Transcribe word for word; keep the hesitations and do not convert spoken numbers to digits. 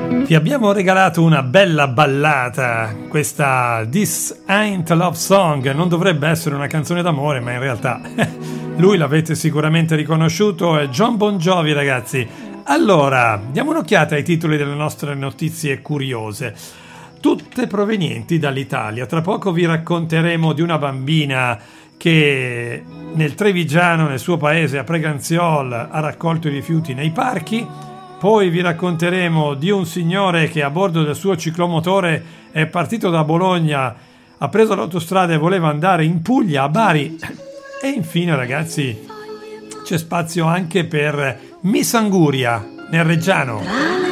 Ti abbiamo regalato una bella ballata, questa This Ain't a Love Song. Non dovrebbe essere una canzone d'amore, ma in realtà lui l'avete sicuramente riconosciuto, è Jon Bon Jovi, ragazzi. Allora, diamo un'occhiata ai titoli delle nostre notizie curiose, tutte provenienti dall'Italia. Tra poco vi racconteremo di una bambina che nel Trevigiano, nel suo paese, a Preganziol, ha raccolto i rifiuti nei parchi. Poi vi racconteremo di un signore che a bordo del suo ciclomotore è partito da Bologna, ha preso l'autostrada e voleva andare in Puglia, a Bari. E infine, ragazzi, c'è spazio anche per Miss Anguria nel Reggiano.